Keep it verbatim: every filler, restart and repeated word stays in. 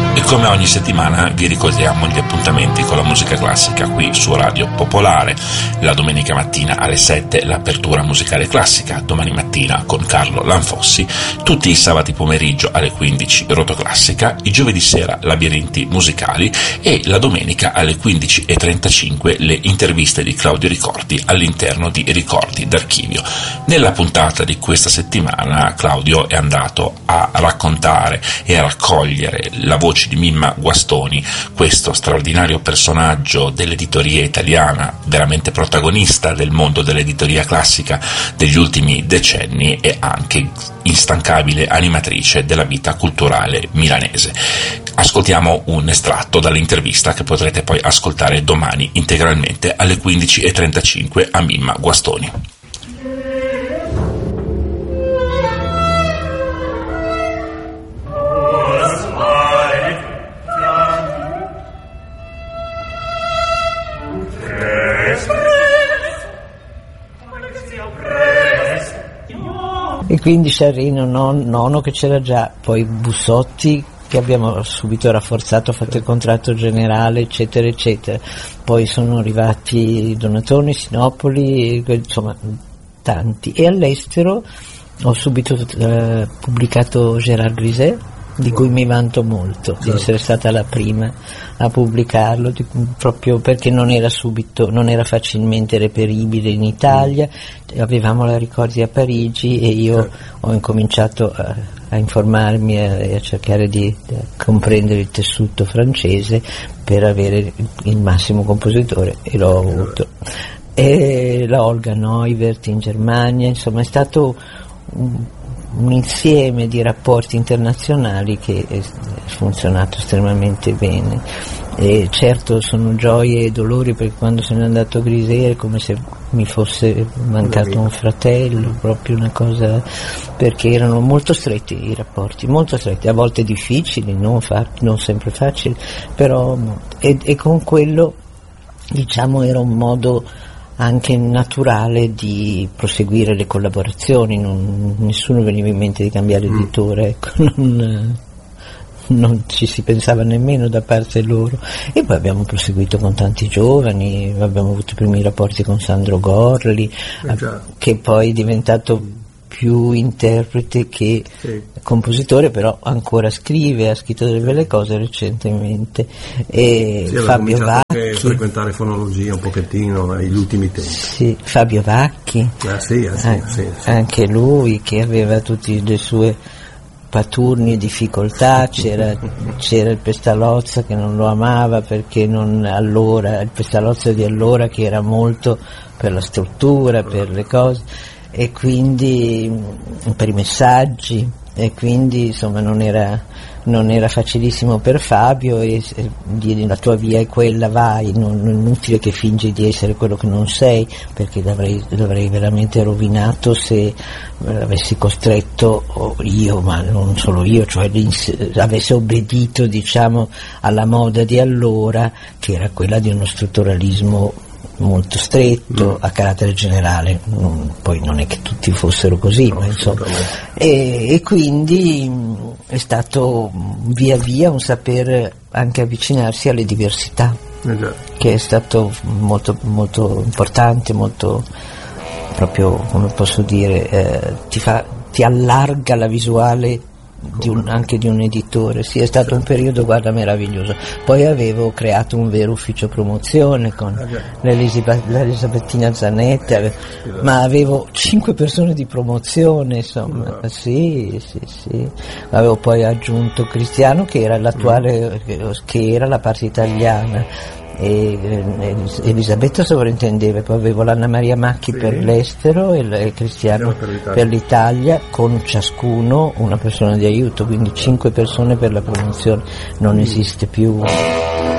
E come ogni settimana vi ricordiamo gli appuntamenti con la musica classica qui su Radio Popolare. La domenica mattina alle sette l'apertura musicale classica, domani mattina con Carlo Lanfossi, tutti i sabati pomeriggio alle quindici Rotoclassica, i giovedì sera labirinti musicali e la domenica alle quindici e trentacinque le interviste di Claudio Ricordi all'interno di Ricordi d'Archivio. Nella puntata di questa settimana Claudio è andato a raccontare e a raccogliere la voce di Mimma Guastoni, questo straordinario personaggio dell'editoria italiana, veramente protagonista del mondo dell'editoria classica degli ultimi decenni e anche instancabile animatrice della vita culturale milanese. Ascoltiamo un estratto dall'intervista che potrete poi ascoltare domani integralmente alle quindici e trentacinque a Mimma Guastoni. E quindi Sciarrino non, nono che c'era già, poi Bussotti che abbiamo subito rafforzato, fatto il contratto generale eccetera eccetera, poi sono arrivati Donatoni, Sinopoli, insomma tanti, e all'estero ho subito eh, pubblicato Gérard Griset, di cui mi vanto molto, di essere stata la prima a pubblicarlo, di, proprio perché non era subito, non era facilmente reperibile in Italia, avevamo la Ricordi a Parigi e io ho incominciato a, a informarmi e a, a cercare di, di comprendere il tessuto francese per avere il massimo compositore, e l'ho avuto. E la Olga Neuvert in Germania, insomma è stato un un insieme di rapporti internazionali che è funzionato estremamente bene. E certo sono gioie e dolori, perché quando se n'è andato Griset è come se mi fosse mancato un fratello, proprio una cosa, perché erano molto stretti i rapporti, molto stretti, a volte difficili, non, fa, non sempre facili, però e, e con quello diciamo era un modo anche naturale di proseguire le collaborazioni, non, nessuno veniva in mente di cambiare mm. editore, ecco, non, non ci si pensava nemmeno da parte loro. E poi abbiamo proseguito con tanti giovani, abbiamo avuto i primi rapporti con Sandro Gorli, eh che poi è diventato più interprete che sì. compositore, però ancora scrive, ha scritto delle belle cose recentemente. E sì, Fabio Vacchi, anche frequentare fonologia un pochettino negli ultimi tempi. Sì, Fabio Vacchi, ah, sì, ah, sì, eh, sì, sì. anche lui che aveva tutte le sue paturni e difficoltà, c'era, c'era il Pestalozza che non lo amava perché non allora, il Pestalozza di allora che era molto per la struttura, per le cose, e quindi per i messaggi, e quindi insomma non era, non era facilissimo per Fabio, e, e dire la tua via è quella, vai, non, non è inutile che fingi di essere quello che non sei, perché l'avrei, l'avrei veramente rovinato se avessi costretto io, ma non solo io, cioè avessi obbedito diciamo alla moda di allora, che era quella di uno strutturalismo molto stretto, a carattere generale, non, poi non è che tutti fossero così, no, ma insomma, e, e quindi è stato via via un saper anche avvicinarsi alle diversità, eh che è stato molto, molto importante, molto proprio, come posso dire, eh, ti fa, ti allarga la visuale di un, anche di un editore. Sì, è stato un periodo, guarda, meraviglioso. Poi avevo creato un vero ufficio promozione con l'Elisabettina Zanetti, ave, ma avevo cinque persone di promozione, insomma, sì, sì, sì. Avevo poi aggiunto Cristiano, che era l'attuale, che era la parte italiana, e Elisabetta sovrintendeva, poi avevo l'Anna Maria Macchi sì. per l'estero e il Cristiano per l'Italia. per l'Italia, con ciascuno una persona di aiuto, quindi cinque persone per la promozione, non esiste più.